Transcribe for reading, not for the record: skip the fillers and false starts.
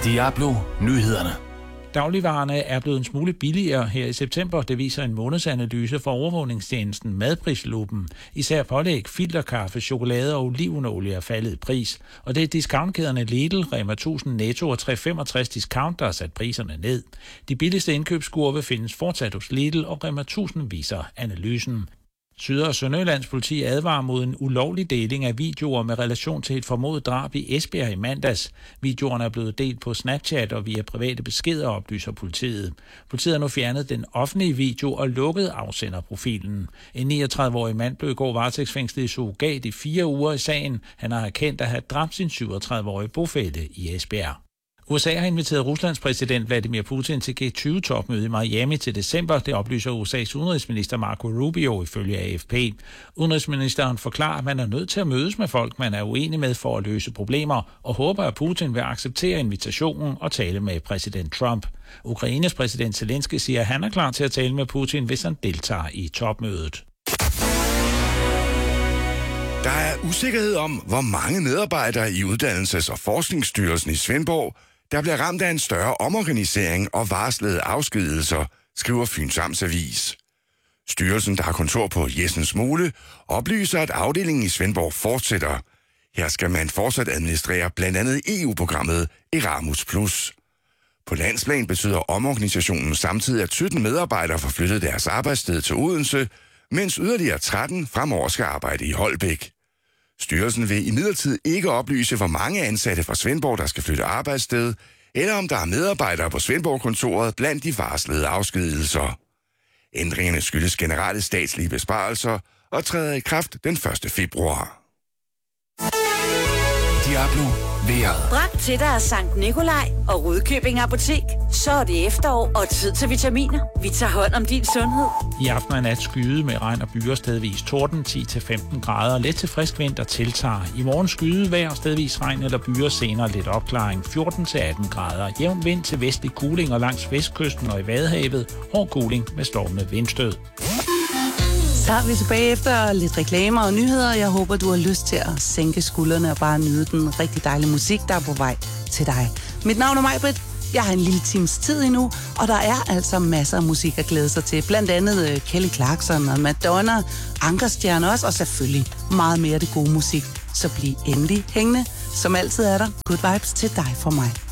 Diablo Nyhederne. Dagligvarerne er blevet en smule billigere her i september. Det viser en månedsanalyse fra overvågningstjenesten Madprisluppen. Især pålæg, filterkaffe, chokolade og olivenolie er faldet i pris. Og det er discountkæderne Lidl, Rema 1000, Netto og 365 Discount, der har sat priserne ned. De billigste indkøbskurve findes fortsat hos Lidl, og Rema 1000 viser analysen. Syd- og Sønderjyllands politi advarer mod en ulovlig deling af videoer med relation til et formodet drab i Esbjerg i mandags. Videoerne er blevet delt på Snapchat og via private beskeder, oplyser politiet. Politiet har nu fjernet den offentlige video og lukket afsenderprofilen. En 39-årig mand blev i går varetægtsfængslet i surrogat i 4 uger i sagen. Han har erkendt at have dræbt sin 37-årige bofælle i Esbjerg. USA har inviteret Ruslands præsident Vladimir Putin til G20-topmøde i Miami til december. Det oplyser USA's udenrigsminister Marco Rubio ifølge AFP. Udenrigsministeren forklarer, at man er nødt til at mødes med folk, man er uenig med for at løse problemer, og håber, at Putin vil acceptere invitationen og tale med præsident Trump. Ukraines præsident Zelensky siger, at han er klar til at tale med Putin, hvis han deltager i topmødet. Der er usikkerhed om, hvor mange medarbejdere i Uddannelses- og Forskningsstyrelsen i Svendborg, der bliver ramt af en større omorganisering og varslede afskedigelser, skriver Fyns Amts Avis. Styrelsen, der har kontor på Jessens Mole, oplyser, at afdelingen i Svendborg fortsætter. Her skal man fortsat administrere blandt andet EU-programmet Erasmus+. På landsplan betyder omorganisationen samtidig, at 17 medarbejdere får flyttet deres arbejdssted til Odense, mens yderligere 13 fremover skal arbejde i Holbæk. Styrelsen vil imidlertid ikke oplyse, hvor mange ansatte fra Svendborg, der skal flytte arbejdssted, eller om der er medarbejdere på Svendborg-kontoret blandt de varslede afskedigelser. Ændringerne skyldes generelle statslige besparelser og træder i kraft den 1. februar. Diablo vejret. Bragt til dig af Sankt Nikolaj og Rudkøbing Apotek. Så er det efterår og tid til vitaminer. Vi tager hånd om din sundhed. I aften og nat skyde med regn og byer, stedvis torden, 10-15 grader. Let til frisk vind, der tiltager. I morgen skyde vejr, stedvis regn eller byer, senere lidt opklaring, 14-18 grader. Jævn vind til vestlig kuling og langs vestkysten og i Vadehavet. Hård kuling med stormende vindstød. Så er vi tilbage efter lidt reklamer og nyheder. Jeg håber, du har lyst til at sænke skuldrene og bare nyde den rigtig dejlige musik, der er på vej til dig. Mit navn er Majbrit. Jeg har en lille times tid endnu, og der er altså masser af musik at glæde sig til. Blandt andet Kelly Clarkson og Madonna, Ankerstjerne også, og selvfølgelig meget mere af det gode musik. Så bliv endelig hængende. Som altid er der good vibes til dig fra mig.